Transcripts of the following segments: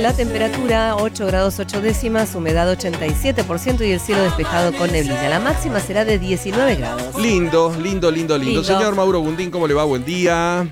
la temperatura 8 grados 8 décimas, humedad 87% y el cielo despejado con neblina. La máxima será de 19 grados. Lindo. Señor Mauro Bundín, ¿cómo le va? Buen día.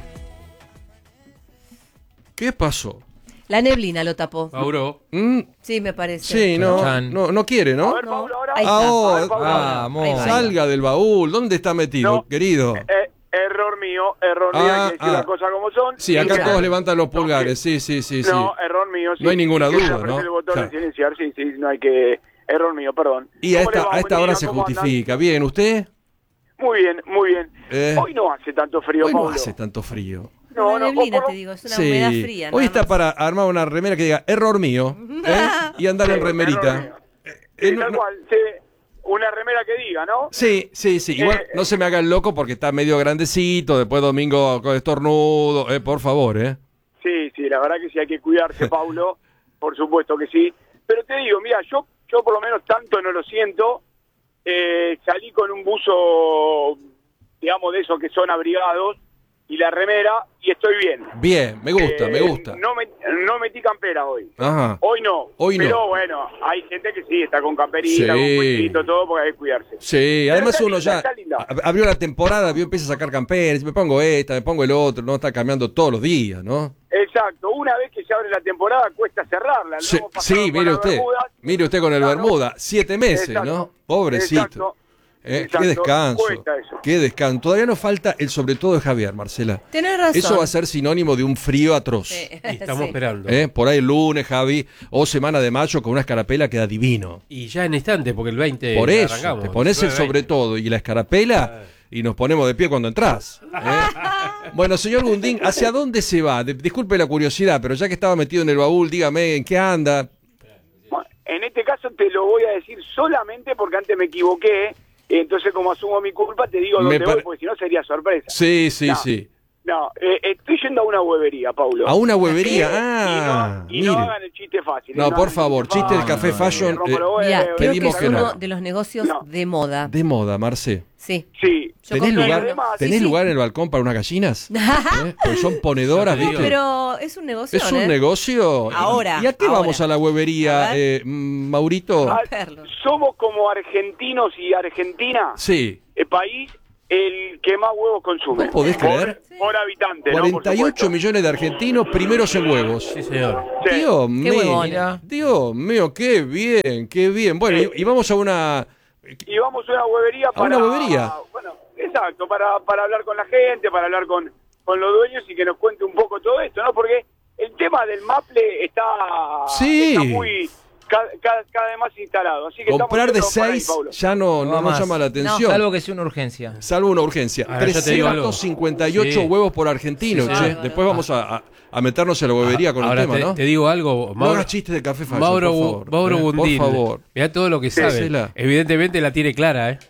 ¿Qué pasó? La neblina lo tapó. Mauro. Sí, me parece. Sí, no quiere, ¿no? A ver, Paulo, ahora. Ahí está. A ver, Paulo, Ahí va. Salga del baúl. ¿Dónde está metido, No. querido? Error mío, hay que decir las cosas como son. Sí, acá Claro. todos levantan los pulgares. Sí. No, error mío, sí. No hay ninguna Sí, que duda, apreté ¿no? el botón Claro. de silenciar, sí, no hay que... Error mío, perdón. Y a ¿Cómo le va? esta Buen hora día, se ¿cómo andan? justifica. Bien, ¿usted? Muy bien. Hoy no hace tanto frío, Hoy no Paulo. hace tanto frío. No, No, neblina, por- te digo, es una humedad fría. Hoy nada está más. para armar una remera que diga error mío, y andar en Error remerita. mío. Sí, No- tal no- cual, sí. Una remera que diga, ¿no? Sí. Igual no se me haga el loco porque está medio grandecito. Después domingo con estornudo. Por favor, Sí, la verdad que sí hay que cuidarse, Paulo. Por supuesto que sí. Pero te digo, mira, yo por lo menos tanto no lo siento. Salí con un buzo, digamos, de esos que son abrigados y la remera y estoy bien. Bien, me gusta. No metí campera hoy. Ajá. Hoy no. Hoy no. Pero bueno, hay gente que sí está con camperita, Sí. con cuellito, todo, porque hay que cuidarse. Sí, además Pero uno ya está linda. abrió la temporada, empieza a sacar camperas, me pongo esta, me pongo el otro, no está cambiando todos los días, ¿no? Exacto. Una vez que se abre la temporada cuesta cerrarla. Sí, Luego pasaron con mire las usted, bermudas. mire usted con el Claro. Bermuda, 7 meses, Exacto. ¿no? Pobrecito. Exacto. Qué Exacto. descanso, Cuesta eso. qué descanso. Todavía nos falta el sobre todo de Javier, Marcela. Tenés razón. Eso va a ser sinónimo de un frío atroz. Sí. Y estamos Sí. esperando. Por ahí el lunes, Javi, o semana de mayo con una escarapela queda divino. Y ya en instante, porque el 20 Por eso, arrancamos. te pones el 19, sobre todo y la escarapela y nos ponemos de pie cuando entras. Bueno, señor Bundín, ¿hacia dónde se va? Disculpe la curiosidad, pero ya que estaba metido en el baúl, dígame en qué anda. Bueno, en este caso te lo voy a decir solamente porque antes me equivoqué. Entonces, como asumo mi culpa, te digo dónde voy, porque si no sería sorpresa. Sí. No, estoy yendo a una huevería, Paulo. A una huevería. Y no Mire. hagan el chiste fácil. No, por hagan el favor, chiste del Café Fashion. Mirá, creo que pedimos es que no. uno de los negocios No. de moda. De moda, Marce. Sí. Sí. Yo ¿Tenés compré lugar, uno. además, ¿tenés Sí, lugar en el balcón para unas gallinas? Porque son ponedoras, No, ¿viste? Pero es un negocio. Es un negocio. Ahora, ¿Y a qué ahora. vamos a la huevería, A ver. Maurito? Ah, Perlo. somos como argentinos y Argentina, Sí. el país el que más huevos consume. ¿Vos podés creer? Por habitante, ¿no? Por 48 supuesto. millones de argentinos primeros en huevos. Sí, señor. Sí. Dios mío. huevón. Dios mío, qué bien, qué bien. Bueno, y vamos a una... Y vamos a una huevería ¿A para... una huevería? Bueno, exacto, para hablar con la gente, para hablar con los dueños y que nos cuente un poco todo esto, ¿no? Porque el tema del Maple está Sí. muy... Cada vez más instalado. Así que Comprar de estamos yendo por ahí, 6 Paulo. ya no No más. llama la atención. Salvo que sea una urgencia. Salvo una urgencia. Ahora, yo te digo algo. 358 Sí. huevos por argentino, Sí, che. sí. Después vamos a meternos en la huevería con Ahora el tema, te, ¿no? te digo algo, No hagas chistes de Café Fashion, Mauro, por favor. Mauro Bundín. Por favor. Mirá todo lo que sabe. Hacela. Evidentemente la tiene clara, ¿eh?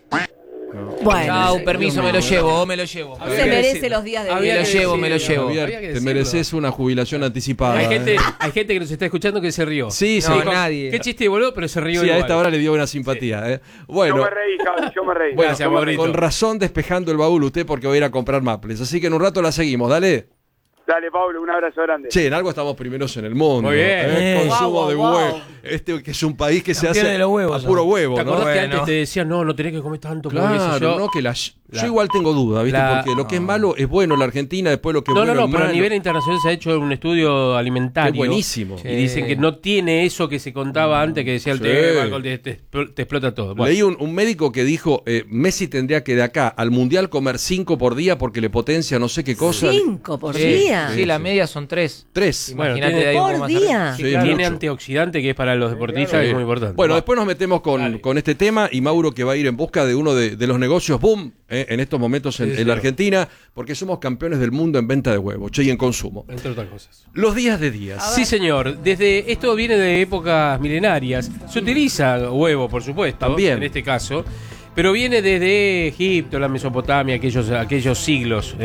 Bueno, Chau, permiso, me lo llevo. se merece los días de Había Me vida. lo que llevo, me lo decirlo. llevo. Javier, Había que te decirlo. mereces una jubilación anticipada. Hay gente que nos está escuchando que se rió. Sí, sí. No, Dijo, nadie. Qué chiste boludo, pero se rió Sí, a igual. esta hora le dio una simpatía. Yo Bueno, me reí, Javi, yo me reí. bueno, Gracias, Yo me reí. Maurito. con razón despejando el baúl usted porque voy a ir a comprar maples. Así que en un rato la seguimos, dale. Dale, Pablo, un abrazo grande. Che, en algo estamos primeros en el mundo. Muy bien. Consumo Guau, de guau, huevo. guau. Este que es un país que se Campeón hace de los huevos, a puro ¿no? huevo, ¿Te ¿no? acordás que Bueno. antes te decían, no tenés que comer tanto? porque qué sé Claro, yo? no, que yo igual tengo duda, ¿viste? Porque lo que es malo es bueno en la Argentina, después lo que es No, bueno es pero a malo. nivel internacional se ha hecho un estudio alimentario. Qué buenísimo. Y dicen que no tiene eso que se contaba antes, que decía el Sí. tema, te explota todo. Bueno, Leí un médico que dijo, Messi tendría que de acá al Mundial comer 5 por día porque le potencia no sé qué cosa. 5 por Sí, día. Sí, la media son 3. 3. Bueno, Imagínate tiene- de ahí un ¿Por poco más día? arriba. Sí, claro. tiene mucho. antioxidante que es para los deportistas Sí. es muy importante. Bueno, Va. después nos metemos Dale. con este tema y Mauro que va a ir en busca de uno de los negocios boom en estos momentos en, Sí, en señor. la Argentina, porque somos campeones del mundo en venta de huevos, che, y en consumo. Entre otras cosas. Los días de días. Sí, señor. Desde esto viene de épocas milenarias. Se utiliza huevo, por supuesto, También. en este caso. Pero viene desde Egipto, la Mesopotamia, aquellos siglos.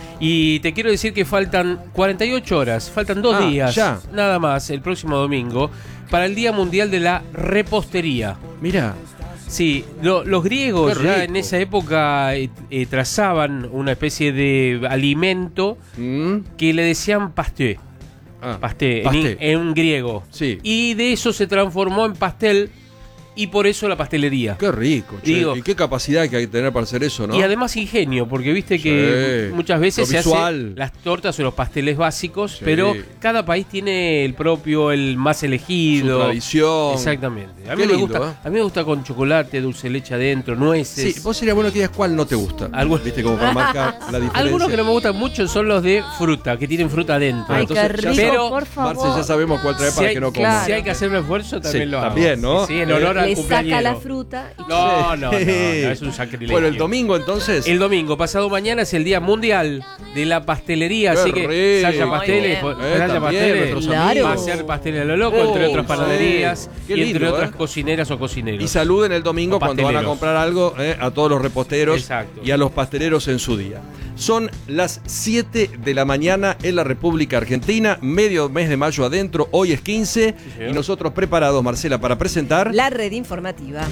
Y te quiero decir que faltan 48 horas, faltan 2 días, ya. nada más, el próximo domingo, para el Día Mundial de la Repostería. Mirá, Sí, los griegos Qué ya rico. en esa época trazaban una especie de alimento ¿mm? que le decían pasté. Pasté, pasté. en griego. Sí. Y de eso se transformó en pastel y por eso la pastelería. Qué rico, che. Digo- Y qué capacidad que hay que tener para hacer eso, ¿no? Y además ingenio, porque viste que Sí. muchas veces Lo se visual. hacen las tortas o los pasteles básicos, Sí. pero cada país tiene el propio, el más Su elegido. tradición. Exactamente. A Qué mí, me lindo, gusta, a mí me gusta con chocolate, dulce de leche adentro, nueces. Sí, vos sería bueno que digas cuál no te gusta. Viste, como para marcar la diferencia. Algunos que no me gustan mucho son los de fruta, que tienen fruta adentro. Ay, entonces qué ya rico, pero, por favor. Marce, ya sabemos cuál traer para hay, que no claro. coma. si hay que hacer un esfuerzo, también Sí, lo hago. también, ¿no? Sí, en honor al Le saca la cumpleañero. fruta y No, es un sacrilegio. Bueno, el domingo entonces. El domingo, pasado mañana, es el Día Mundial de la Pastelería, Qué así que rico. Saya Muy Pasteles, bien. Saya También, Pasteles nuestros Claro. amigos. va a hacer pasteles a lo loco, entre otras sí. panaderías Qué y entre lindo, otras cocineras o cocineros. Y saluden el domingo O cuando van a pasteleros. comprar algo a todos los reposteros Exacto. y a los pasteleros en su día. Son las 7 de la mañana en la República Argentina, medio mes de mayo adentro, hoy es 15 señor. y nosotros preparados, Marcela, para presentar... la red informativa.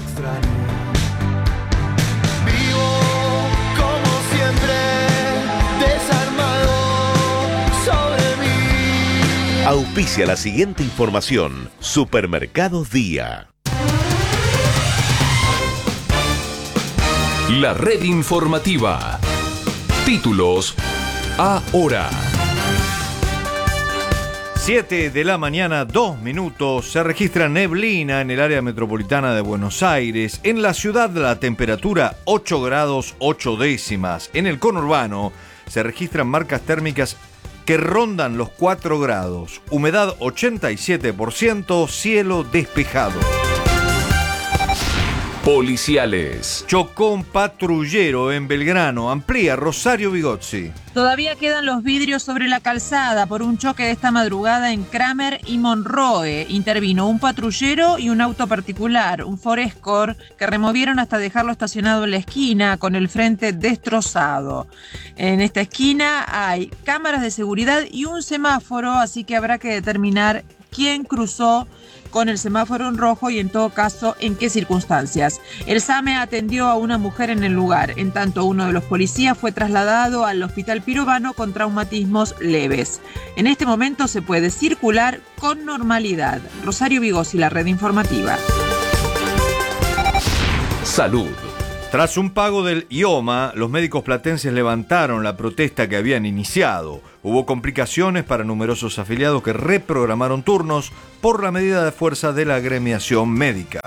Vivo como siempre, desarmado sobre mí. Auspicia la siguiente información. Supermercados Día. La red informativa. Títulos ahora. 7 de la mañana, 2 minutos. Se registra neblina en el área metropolitana de Buenos Aires. En la ciudad la temperatura 8 grados 8 décimas. En el conurbano se registran marcas térmicas que rondan los 4 grados. Humedad 87%, cielo despejado. Policiales. Chocó un patrullero en Belgrano. Amplía Rosario Bigozzi. Todavía quedan los vidrios sobre la calzada por un choque de esta madrugada en Kramer y Monroe. Intervino un patrullero y un auto particular, un Ford Escort, que removieron hasta dejarlo estacionado en la esquina con el frente destrozado. En esta esquina hay cámaras de seguridad y un semáforo, así que habrá que determinar quién cruzó con el semáforo en rojo y en todo caso en qué circunstancias. El SAME atendió a una mujer en el lugar, en tanto uno de los policías fue trasladado al hospital Pirovano con traumatismos leves. En este momento se puede circular con normalidad. Rosario Bigozzi, la red informativa. Salud. Tras un pago del IOMA, los médicos platenses levantaron la protesta que habían iniciado. Hubo complicaciones para numerosos afiliados que reprogramaron turnos por la medida de fuerza de la agremiación médica.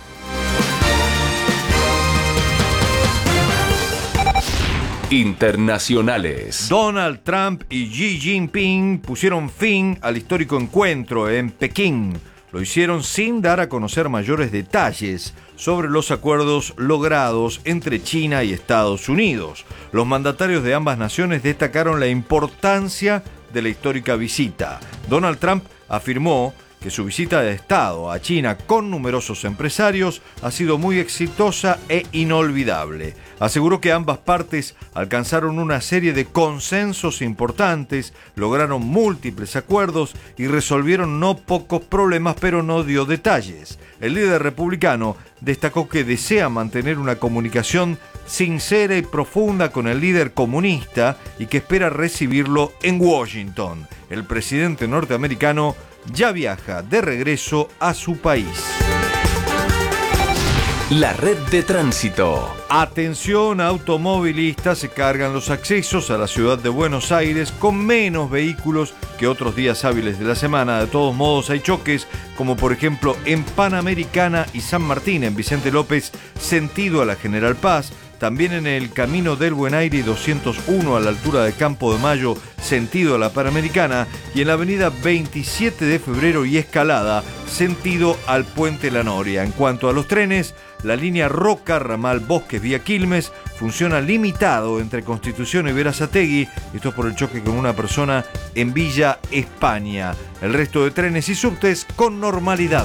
Internacionales. Donald Trump y Xi Jinping pusieron fin al histórico encuentro en Pekín. Lo hicieron sin dar a conocer mayores detalles sobre los acuerdos logrados entre China y Estados Unidos. Los mandatarios de ambas naciones destacaron la importancia de la histórica visita. Donald Trump afirmó que su visita de Estado a China con numerosos empresarios ha sido muy exitosa e inolvidable. Aseguró que ambas partes alcanzaron una serie de consensos importantes, lograron múltiples acuerdos y resolvieron no pocos problemas, pero no dio detalles. El líder republicano destacó que desea mantener una comunicación sincera y profunda con el líder comunista y que espera recibirlo en Washington. El presidente norteamericano ya viaja de regreso a su país. La red de tránsito. Atención, automovilistas, se cargan los accesos a la ciudad de Buenos Aires con menos vehículos que otros días hábiles de la semana. De todos modos hay choques, como por ejemplo en Panamericana y San Martín, en Vicente López, sentido a la General Paz. También en el Camino del Buen Aire 201 a la altura de Campo de Mayo, sentido a la Panamericana, y en la avenida 27 de Febrero y Escalada, sentido al Puente La Noria. En cuanto a los trenes, la línea Roca, ramal Bosques vía Quilmes, funciona limitado entre Constitución y Berazategui, esto es por el choque con una persona en Villa España. El resto de trenes y subtes con normalidad.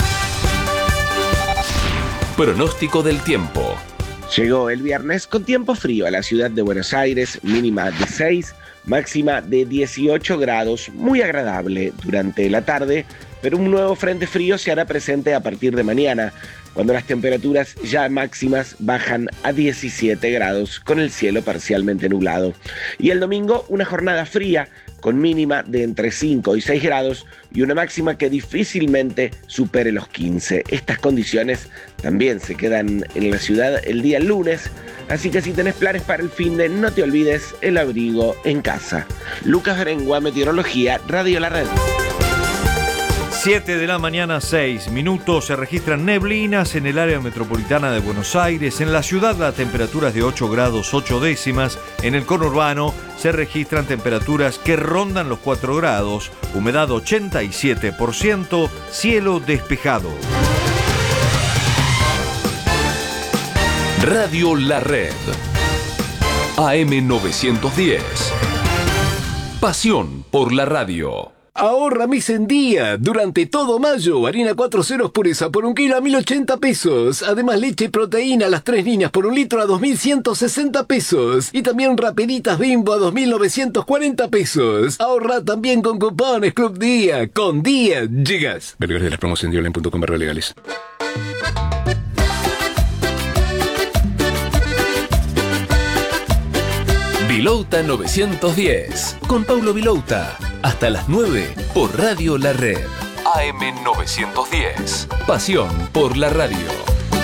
Pronóstico del tiempo. Llegó el viernes con tiempo frío a la ciudad de Buenos Aires, mínima de 6, máxima de 18 grados, muy agradable durante la tarde, pero un nuevo frente frío se hará presente a partir de mañana, cuando las temperaturas ya máximas bajan a 17 grados con el cielo parcialmente nublado. Y el domingo una jornada fría con mínima de entre 5 y 6 grados y una máxima que difícilmente supere los 15. Estas condiciones también se quedan en la ciudad el día lunes, así que si tenés planes para el finde, no te olvides el abrigo en casa. Lucas Berengua, Meteorología, Radio La Red. 7 de la mañana, 6 minutos. Se registran neblinas en el área metropolitana de Buenos Aires. En la ciudad la temperatura es de 8 grados 8 décimas. En el conurbano se registran temperaturas que rondan los 4 grados. Humedad 87%. Cielo despejado. Radio La Red. AM 910. Pasión por la radio. Ahorra mes en día. Durante todo mayo, harina 4 ceros pureza por 1 kilo a 1.080 pesos. Además, leche y proteína a las 3 niñas por 1 litro a 2.160 pesos. Y también rapeditas Bimbo a 2.940 pesos. Ahorra también con cupones Club Día. Con Día llegas. Ver de las promociones en diolen.com/legales. Vilouta 910. Con Paulo Vilouta. Hasta las 9 por Radio La Red. AM 910. Pasión por la radio.